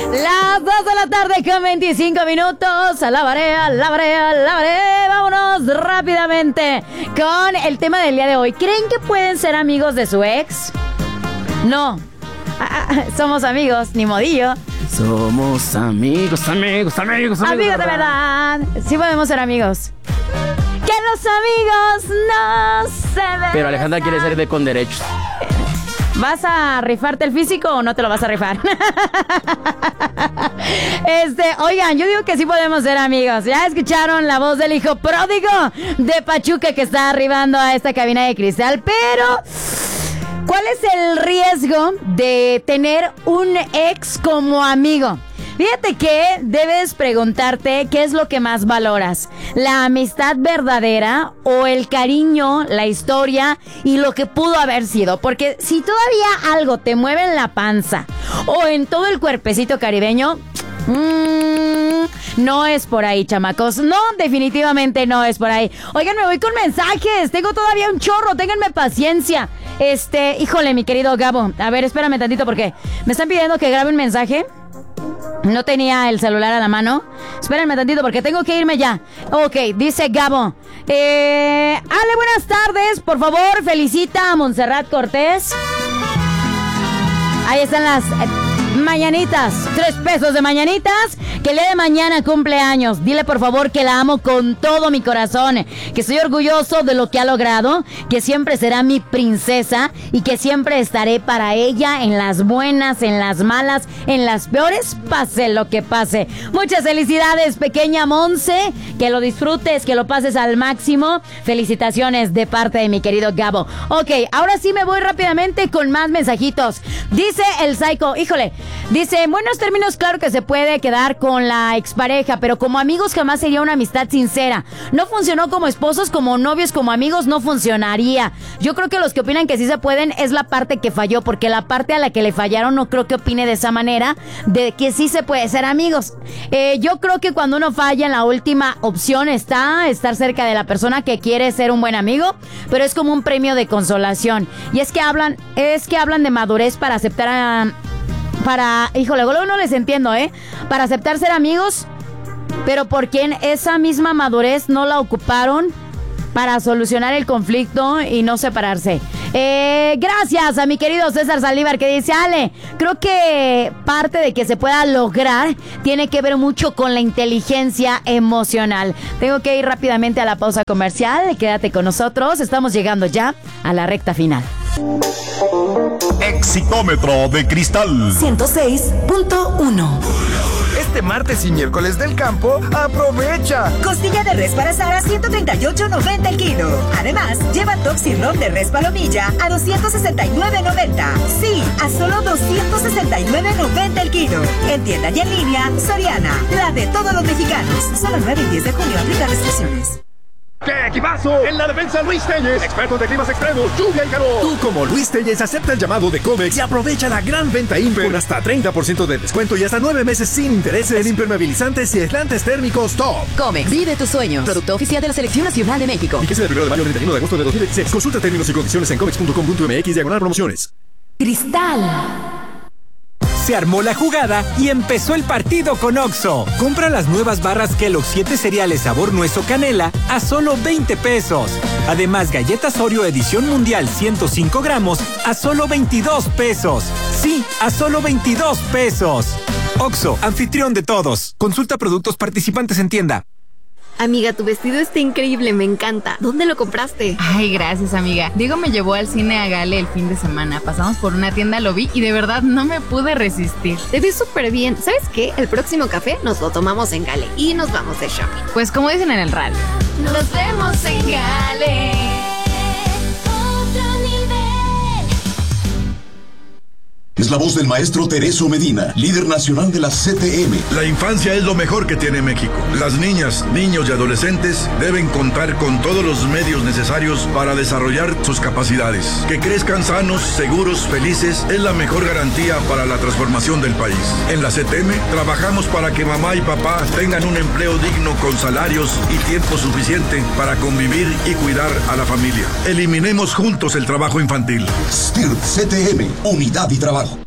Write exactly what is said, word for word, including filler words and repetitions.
Las dos de la tarde con veinticinco minutos. Alabaré, alabaré, alabaré. Vámonos rápidamente con el tema del día de hoy. ¿Creen que pueden ser amigos de su ex? No. Ah, ah, somos amigos, ni modillo. Somos amigos, amigos, amigos, amigos. Amigos de verdad. Sí podemos ser amigos. Que los amigos no se ven. Pero Alejandra quiere ser de con derechos. ¿Vas a rifarte el físico o no te lo vas a rifar? Este, oigan, yo digo que sí podemos ser amigos. Ya escucharon la voz del hijo pródigo de Pachuca que está arribando a esta cabina de cristal. Pero, ¿cuál es el riesgo de tener un ex como amigo? Fíjate que debes preguntarte qué es lo que más valoras, la amistad verdadera o el cariño, la historia y lo que pudo haber sido. Porque si todavía algo te mueve en la panza o en todo el cuerpecito caribeño, mmm, no es por ahí, chamacos. No, definitivamente no es por ahí. Oigan, me voy con mensajes. Tengo todavía un chorro, ténganme paciencia. Este, híjole, mi querido Gabo. A ver, espérame tantito porque me están pidiendo que grabe un mensaje. No tenía el celular a la mano. Espérenme tantito porque tengo que irme ya. Ok, dice Gabo. Eh, Ale, buenas tardes. Por favor, felicita a Montserrat Cortés. Ahí están las eh, mañanitas. Tres pesos de mañanitas. Que el día de mañana cumple años. Dile por favor que la amo con todo mi corazón. Que estoy orgulloso de lo que ha logrado. Que siempre será mi princesa. Y que siempre estaré para ella en las buenas, en las malas, en las peores, pase lo que pase. Muchas felicidades, pequeña Monse. Que lo disfrutes, que lo pases al máximo. Felicitaciones de parte de mi querido Gabo. Ok, ahora sí me voy rápidamente con más mensajitos. Dice el Psycho, híjole, dice, en buenos términos, claro que se puede quedar con la expareja, pero como amigos jamás sería una amistad sincera. No funcionó como esposos, como novios, como amigos no funcionaría. Yo creo que los que opinan que sí se pueden es la parte que falló, porque la parte a la que le fallaron no creo que opine de esa manera, de que sí se puede ser amigos. Eh, yo creo que cuando uno falla en la última opción está estar cerca de la persona que quiere ser un buen amigo, pero es como un premio de consolación. Y es que hablan, es que hablan de madurez para aceptar a... Para, híjole, luego no les entiendo, ¿eh? Para aceptar ser amigos, pero por quien esa misma madurez no la ocuparon para solucionar el conflicto y no separarse. Eh, gracias a mi querido César Saldívar que dice, Ale, creo que parte de que se pueda lograr tiene que ver mucho con la inteligencia emocional. Tengo que ir rápidamente a la pausa comercial. Quédate con nosotros, estamos llegando ya a la recta final. Exitómetro de cristal ciento seis punto uno. Este martes y miércoles del campo, aprovecha. Costilla de res para asar a ciento treinta y ocho noventa el kilo. Además, lleva Toxirlón de res palomilla a doscientos sesenta y nueve noventa. Sí, a solo doscientos sesenta y nueve noventa el kilo. En tienda y en línea, Soriana, la de todos los mexicanos. Solo nueve y diez de junio aplica restricciones. ¡Qué equipazo! En la defensa Luis Telles, experto de climas extremos, lluvia y calor. Tú como Luis Telles acepta el llamado de Comex y aprovecha la gran venta Imper con hasta treinta por ciento de descuento y hasta nueve meses sin intereses en impermeabilizantes y aislantes térmicos top. Comex, vive tus sueños. Producto oficial de la Selección Nacional de México. Fíjese del primero de mayo al treinta y uno de agosto de dos mil dieciséis. Consulta términos y condiciones en comex punto com punto mx diagonal promociones. Cristal. Se armó la jugada y empezó el partido con Oxxo. Compra las nuevas barras Kellogg's siete cereales sabor nuez o canela a solo veinte pesos. Además, galletas Oreo edición mundial ciento cinco gramos a solo veintidós pesos. Sí, a solo veintidós pesos. Oxxo, anfitrión de todos. Consulta productos participantes en tienda. Amiga, tu vestido está increíble, me encanta. ¿Dónde lo compraste? Ay, gracias, amiga. Diego me llevó al cine a Gale el fin de semana. Pasamos por una tienda, lo vi y de verdad no me pude resistir. Te ves súper bien. ¿Sabes qué? El próximo café nos lo tomamos en Gale y nos vamos de shopping. Pues como dicen en el radio. Nos vemos en Gale. Es la voz del maestro Tereso Medina, líder nacional de la C T M. La infancia es lo mejor que tiene México. Las niñas, niños y adolescentes deben contar con todos los medios necesarios para desarrollar sus capacidades. Que crezcan sanos, seguros, felices es la mejor garantía para la transformación del país. En la C T M trabajamos para que mamá y papá tengan un empleo digno con salarios y tiempo suficiente para convivir y cuidar a la familia. Eliminemos juntos el trabajo infantil. S T I R T C T M, Unidad y Trabajo.